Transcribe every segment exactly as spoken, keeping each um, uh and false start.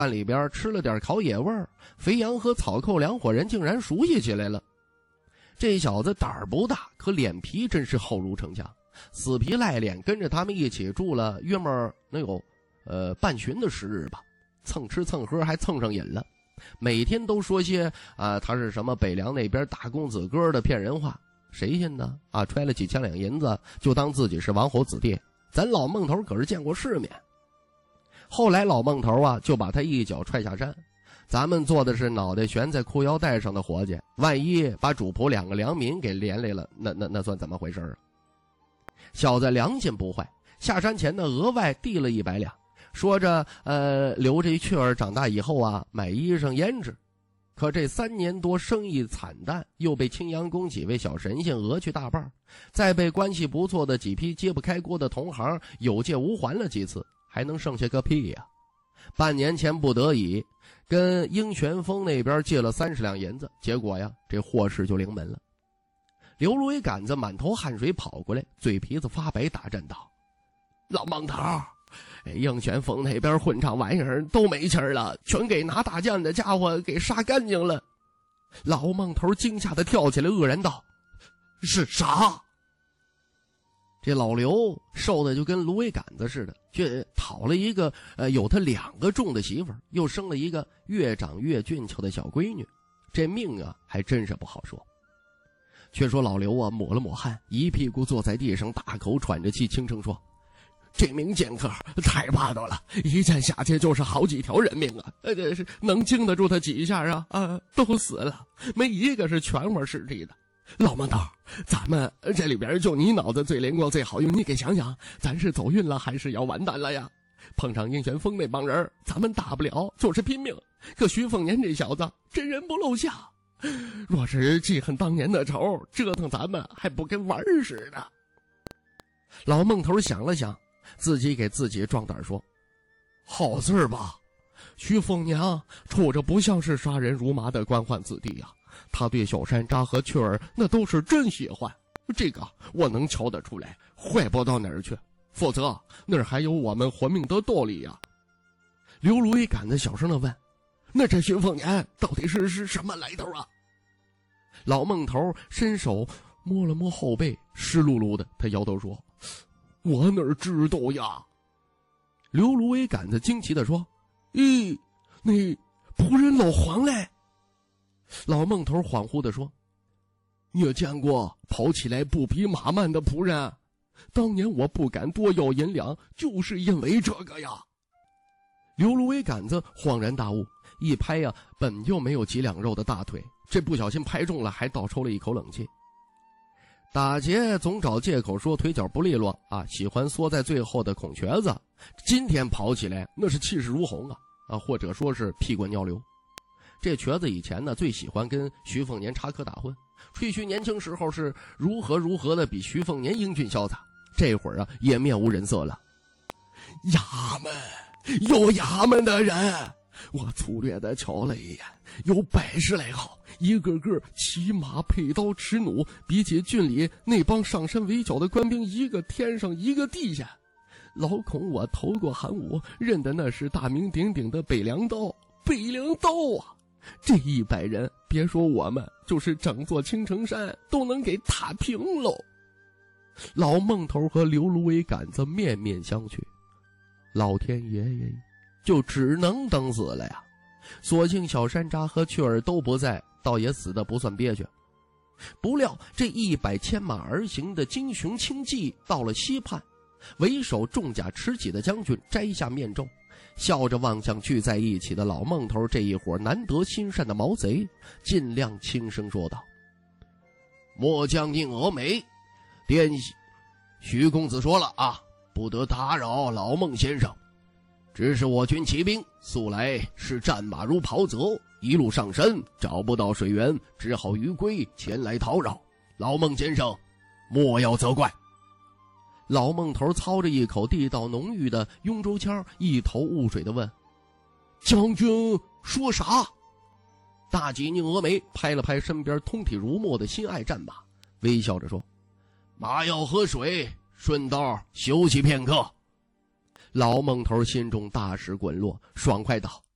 饭里边吃了点烤野味儿，肥羊和草寇两伙人竟然熟悉起来了。这小子胆儿不大，可脸皮真是厚如城墙，死皮赖脸跟着他们一起住了约莫能有呃半旬的时日吧，蹭吃蹭喝还蹭上瘾了，每天都说些啊、呃、他是什么北凉那边大公子哥的骗人话，谁信呢？啊，揣了几千两银子就当自己是王侯子弟，咱老孟头可是见过世面。后来老孟头啊就把他一脚踹下山，咱们做的是脑袋悬在裤腰带上的活计，万一把主仆两个良民给连累了，那那那算怎么回事啊？小子良心不坏，下山前呢额外递了一百两，说着呃留着一雀儿长大以后啊买衣裳胭脂。可这三年多生意惨淡，又被青阳宫几位小神仙讹去大半，再被关系不错的几批揭不开锅的同行有借无还了几次，还能剩下个屁呀、啊！半年前不得已跟英玄峰那边借了三十两银子，结果呀这祸事就临门了。刘如一杆子满头汗水跑过来，嘴皮子发白，打战道：老孟头，英玄峰那边混账玩意儿都没气儿了，全给拿大剑的家伙给杀干净了。老孟头惊吓的跳起来，愕然道：是啥？这老刘瘦的就跟芦苇杆子似的，却讨了一个呃有他两个重的媳妇儿，又生了一个越长越俊俏的小闺女，这命啊还真是不好说。却说老刘啊抹了抹汗，一屁股坐在地上，大口喘着气，轻声说：这名剑客太霸道了，一剑下去就是好几条人命啊！呃，这是能经得住他几下啊？啊，都死了，没一个是全窝实力的。老孟头，咱们这里边就你脑子最灵光最好用，你给想想，咱是走运了还是要完蛋了呀？碰上英玄峰那帮人，咱们大不了就是拼命，可徐凤年这小子真人不露相，若是记恨当年的仇，折腾咱们还不跟玩似的。老孟头想了想，自己给自己壮胆说：好事吧，徐凤娘处着不像是杀人如麻的官宦子弟呀、啊，他对小山楂和雀儿那都是真喜欢，这个我能瞧得出来，坏不到哪儿去，否则那儿还有我们活命的道理呀、啊。刘如意杆子小声地问：那这徐凤年到底是是什么来头啊？老孟头伸手摸了摸后背，湿漉漉的，他摇头说：我哪知道呀？刘芦苇杆子惊奇地说：咦，那仆人老黄嘞？老孟头恍惚地说：你有见过跑起来不比马慢的仆人？当年我不敢多要银两，就是因为这个呀。刘芦苇杆子恍然大悟，一拍呀本就没有几两肉的大腿，这不小心拍中了，还倒抽了一口冷气。打劫总找借口说腿脚不利落啊，喜欢缩在最后的孔瘸子，今天跑起来那是气势如虹啊啊，或者说是屁滚尿流。这瘸子以前呢最喜欢跟徐凤年插科打诨，吹嘘年轻时候是如何如何的比徐凤年英俊潇洒，这会儿啊也面无人色了。衙门有衙门的人，我粗略的瞧了一眼，有百十来号，一个个骑马佩刀持弩，比起郡里那帮上山围剿的官兵，一个天上一个地下。老孔我头过寒武，认的那是大名鼎鼎的北凉刀，北凉刀啊！这一百人，别说我们，就是整座青城山都能给踏平喽。老孟头和刘芦苇杆子面面相觑，老天爷爷就只能等死了呀！所幸小山楂和雀儿都不在，倒也死得不算憋屈。不料这一百牵马而行的精雄轻骑到了西畔，为首重甲持戟的将军摘下面罩，笑着望向聚在一起的老孟头这一伙难得心善的毛贼，尽量轻声说道：末将宁峨眉，殿徐公子说了啊，不得打扰老孟先生。只是我军骑兵素来是战马如袍泽，一路上山找不到水源，只好鱼归前来讨扰。老孟先生莫要责怪。老孟头操着一口地道浓郁的雍州腔，一头雾水地问：将军说啥？大吉宁峨眉拍了拍身边通体如墨的心爱战马，微笑着说：马要喝水，顺道休息片刻。老孟头心中大石滚落，爽快道：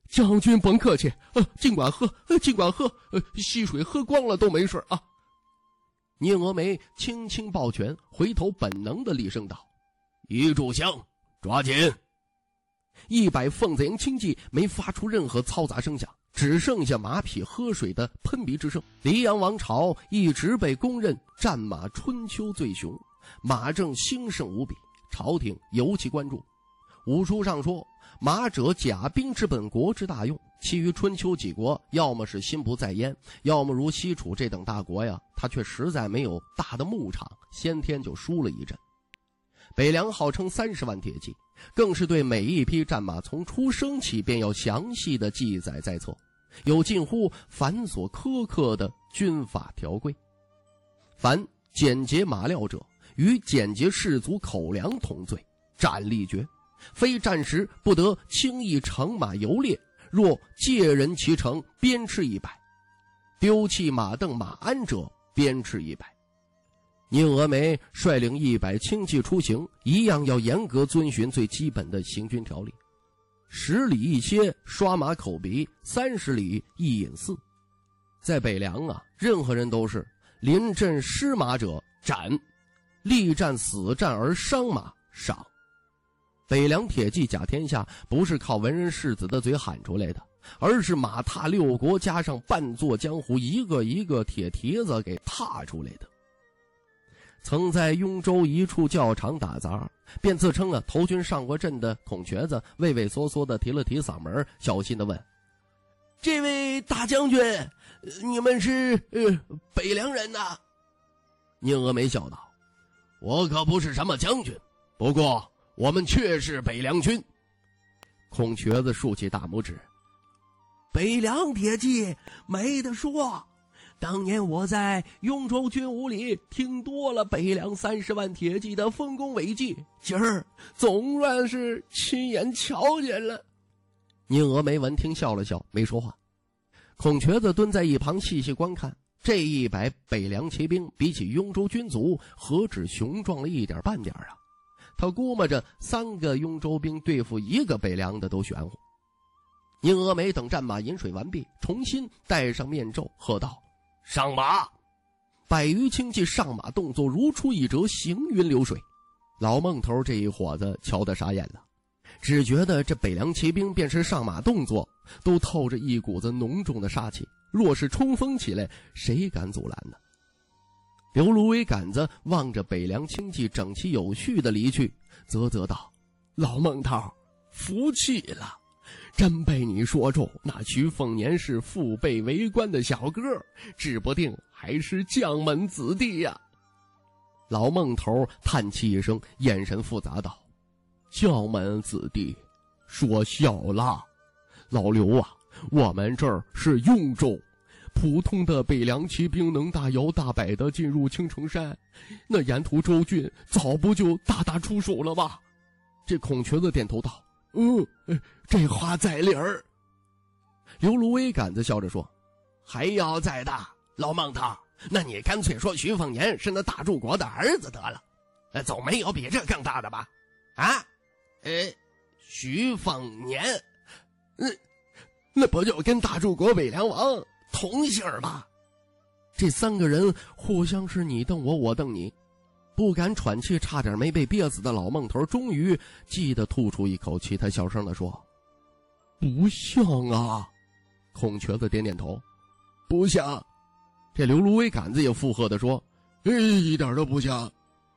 将军甭客气，呃，尽管喝，呃，尽管喝，呃，溪水喝光了都没事啊。聂峨眉轻轻抱拳，回头本能的厉声道：“一炷香，抓紧！”一百凤子营轻骑没发出任何嘈杂声响，只剩下马匹喝水的喷鼻之声。黎阳王朝一直被公认战马春秋最雄，马政兴盛无比，朝廷尤其关注。武书上说，马者甲兵之本国之大用，其余春秋几国要么是心不在焉，要么如西楚这等大国呀，他却实在没有大的牧场，先天就输了一阵。北凉号称三十万铁骑，更是对每一匹战马从出生起便要详细的记载在册，有近乎繁琐苛刻的军法条规。凡简洁马料者，与简洁士卒口粮同罪，斩立决。非战时不得轻易乘马游猎，若借人其乘，鞭笞一百；丢弃马镫马鞍者，鞭笞一百。聂峨眉率领一百轻骑出行，一样要严格遵循最基本的行军条例：十里一歇，刷马口鼻；三十里一饮饲。在北凉啊，任何人都是临阵失马者斩，力战死战而伤马赏。北凉铁骑甲天下不是靠文人士子的嘴喊出来的，而是马踏六国加上半座江湖，一个一个铁蹄子给踏出来的。曾在雍州一处教场打杂，便自称啊投军上过阵的孔瘸子畏畏缩缩的提了提嗓门，小心的问：“这位大将军，你们是呃北凉人呐？”聂峨眉笑道：“我可不是什么将军，不过我们却是北凉军。”孔瘸子竖起大拇指：“北凉铁骑没得说，当年我在雍州军伍里听多了北凉三十万铁骑的丰功伟绩，今儿总算是亲眼瞧见了。”聂峨眉闻听笑了笑，没说话。孔瘸子蹲在一旁细细观看，这一百北凉骑兵比起雍州军卒何止雄壮了一点半点啊！他估摸着三个雍州兵对付一个北凉的都玄乎。聂峨眉等战马饮水完毕，重新戴上面咒，喝道：“上马！”百余轻骑上马，动作如出一辙，行云流水。老孟头这一伙子瞧得傻眼了，只觉得这北凉骑兵便是上马动作都透着一股子浓重的杀气，若是冲锋起来，谁敢阻拦呢？刘芦苇杆子望着北凉轻骑整齐有序的离去，啧啧道：“老孟头，服气了，真被你说中，那徐凤年是父辈为官的小哥，指不定还是将门子弟呀。”老孟头叹气一声，眼神复杂道：“将门子弟，说笑了。老刘啊，我们这儿是雍州，普通的北凉骑兵能大摇大摆地进入青城山，那沿途州郡早不就大打出手了吧？”这孔瘸子点头道：“嗯，这话在理儿。”刘芦苇杆子笑着说：“还要再大，老孟头，那你干脆说徐凤年是那大柱国的儿子得了，呃，总没有比这更大的吧？啊，呃，徐凤年，嗯，那不就跟大柱国北凉王同姓吗？”这三个人互相是你瞪我，我瞪你，不敢喘气，差点没被憋死的老孟头终于记得吐出一口气，他小声地说：“不像啊。”孔瘸子点点头：“不像。”这刘芦苇杆子也附和地说：“哎，一点都不像。”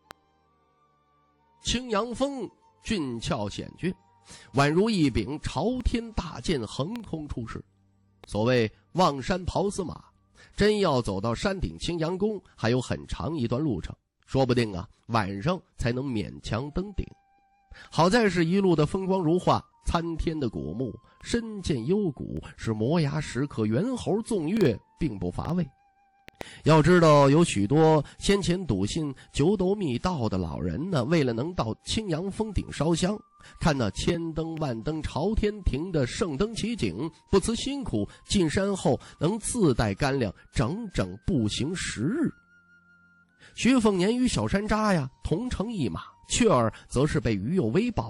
青阳峰峻峭险峻，宛如一柄朝天大剑横空出世。所谓望山跑死马，真要走到山顶青阳宫，还有很长一段路程，说不定啊晚上才能勉强登顶。好在是一路的风光如画，参天的古木，深涧幽谷，是摩崖石刻，猿猴纵跃，并不乏味。要知道，有许多先前笃信九斗密道的老人呢，为了能到青阳峰顶烧香，看那千灯万灯朝天庭的圣灯奇景，不辞辛苦，进山后能自带干粮，整整步行十日。徐凤年与小山楂呀同乘一马，雀儿则是被于右威抱着，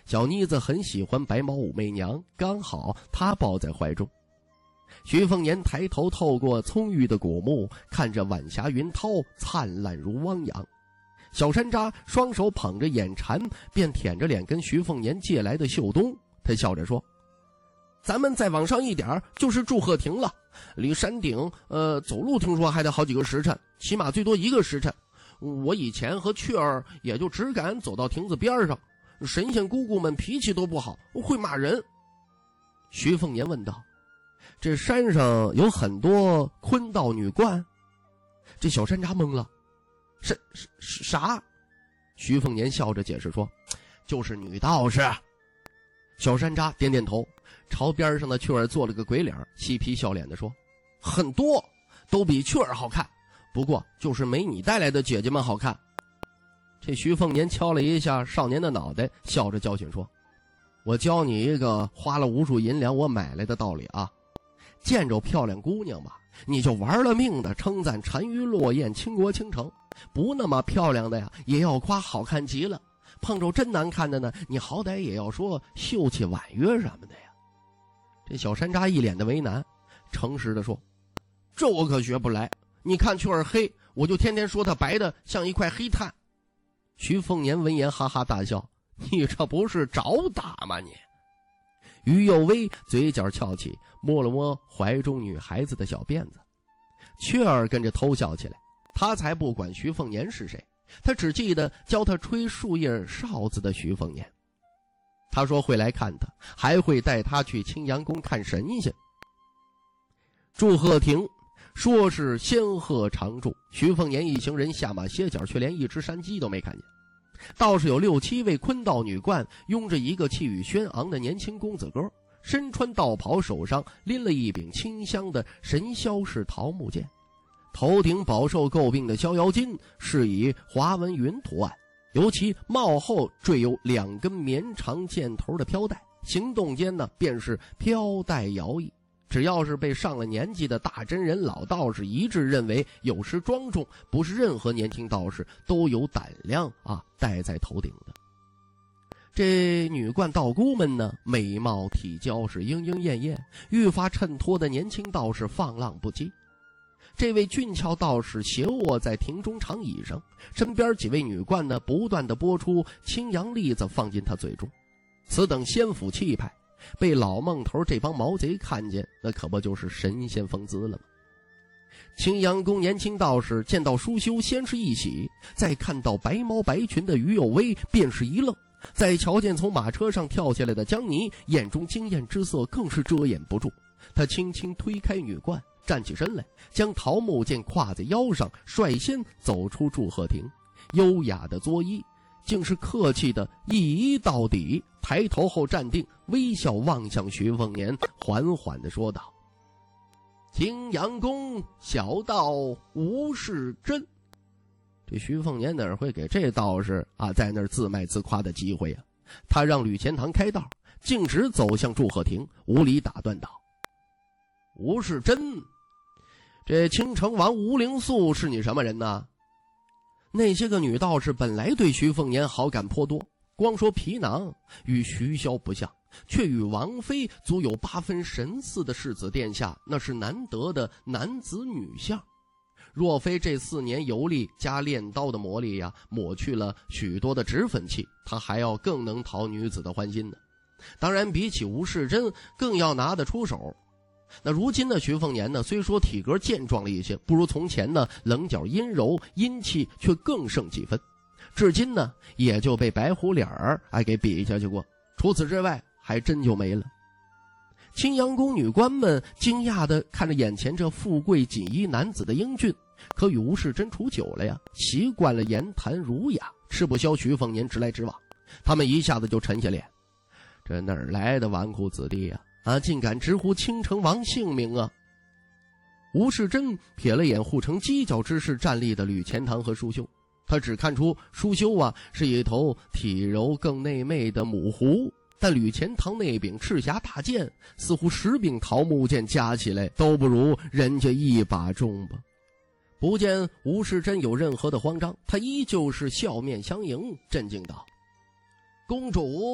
小妮子很喜欢白毛武媚娘，刚好她抱在怀中。徐凤年抬头透过葱郁的古木，看着晚霞云涛灿烂如汪洋。小山楂双手捧着眼馋，便舔着脸跟徐凤年借来的绣冬。他笑着说：咱们再往上一点就是祝贺亭了，离山顶呃走路听说还得好几个时辰，起码最多一个时辰。我以前和雀儿也就只敢走到亭子边上，神仙姑姑们脾气都不好，会骂人。徐凤年问道：这山上有很多坤道女冠？这小山楂懵了，是是啥？徐凤年笑着解释说：就是女道士。小山楂点点头，朝边上的雀儿做了个鬼脸，嬉皮笑脸地说：很多，都比雀儿好看，不过就是没你带来的姐姐们好看。这徐凤年敲了一下少年的脑袋，笑着教训说：我教你一个花了无数银两我买来的道理啊，见着漂亮姑娘吧，你就玩了命的称赞沉鱼落雁倾国倾城，不那么漂亮的呀也要夸好看极了，碰着真难看的呢，你好歹也要说秀气婉约什么的呀。这小山楂一脸的为难，诚实的说：这我可学不来，你看雀儿黑，我就天天说她白的像一块黑炭。徐凤年闻言哈哈大笑：你这不是找打吗你？于幼薇嘴角翘起，摸了摸怀中女孩子的小辫子。雀儿跟着偷笑起来，他才不管徐凤年是谁，他只记得教他吹树叶哨子的徐凤年。他说会来看他，还会带他去青阳宫看神仙。祝贺亭说是仙鹤常驻，徐凤年一行人下马歇脚，却连一只山鸡都没看见。倒是有六七位坤道女冠，拥着一个气宇轩昂的年轻公子哥，身穿道袍，手上拎了一柄清香的神霄式桃木剑，头顶饱受诟病的逍遥巾是以华文云图案，尤其帽后缀有两根绵长箭头的飘带，行动间呢便是飘带摇曳。只要是被上了年纪的大真人老道士一致认为有失庄重，不是任何年轻道士都有胆量啊戴在头顶的。这女冠道姑们呢，美貌体娇是莺莺燕燕，愈发衬托的年轻道士放浪不羁。这位俊俏道士斜卧在亭中长椅上，身边几位女冠呢不断地拨出青阳栗子放进他嘴中。此等仙府气派，被老孟头这帮毛贼看见，那可不就是神仙风姿了吗？青阳宫年轻道士见到舒修，先是一喜，再看到白毛白裙的于有薇，便是一愣，再瞧见从马车上跳下来的江泥，眼中惊艳之色更是遮掩不住。他轻轻推开女冠，站起身来，将桃木剑挎在腰上，率先走出祝贺亭，优雅的作揖，竟是客气的一揖到底，抬头后站定，微笑望向徐凤年，缓缓地说道：青阳宫小道吴世珍。这徐凤年哪会给这道士啊在那儿自卖自夸的机会啊？他让吕钱塘开道，径直走向祝贺亭，无理打断道：吴世珍，这青城王吴灵素是你什么人呢？那些个女道士本来对徐凤年好感颇多，光说皮囊与徐骁不像，却与王妃足有八分神似的世子殿下，那是难得的男子女相。若非这四年游历加练刀的磨砺呀，抹去了许多的脂粉气，他还要更能讨女子的欢心呢。当然比起吴世珍更要拿得出手。那如今的徐凤年呢，虽说体格健壮了一些，不如从前呢棱角阴柔，阴气却更胜几分。至今呢也就被白虎脸儿哎给比下去过，除此之外还真就没了。青阳宫女官们惊讶地看着眼前这富贵锦衣男子的英俊，可与吴世珍处久了呀，习惯了言谈儒雅，吃不消徐凤年直来直往，他们一下子就沉下脸。这哪儿来的纨绔子弟呀？啊，竟敢直呼青城王姓名啊！吴世珍瞥了眼护成犄角之势站立的吕钱塘和舒修，他只看出舒修啊是一头体柔更内媚的母狐，但吕钱塘那柄赤霞大剑，似乎十柄桃木剑加起来都不如人家一把重吧。不见吴世珍有任何的慌张，他依旧是笑面相迎，镇静道：公主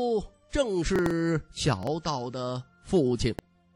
正是小道的父亲。